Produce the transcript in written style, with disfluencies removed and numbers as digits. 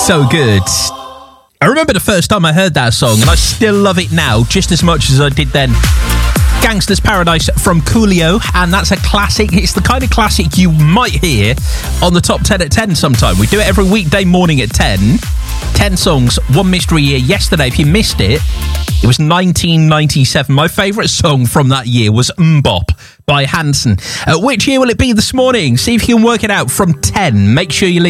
So good. I remember the first time I heard that song, and I still love it now just as much as I did then. Gangster's Paradise from Coolio, and that's a classic. It's the kind of classic you might hear on the Top 10 at 10 sometime. We do it every weekday morning at 10. 10 songs, one mystery year. Yesterday, if you missed it, it was 1997. My favourite song from that year was Mbop by Hanson. Which year will it be this morning? See if you can work it out from 10. Make sure you